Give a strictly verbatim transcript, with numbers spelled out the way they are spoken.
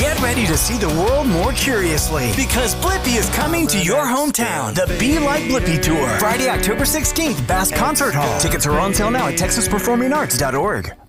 Get ready to see the world more curiously because Blippi is coming to your hometown. The Be Like Blippi Tour. Friday, October sixteenth, Bass Concert Hall. Tickets are on sale now at texas performing arts dot org.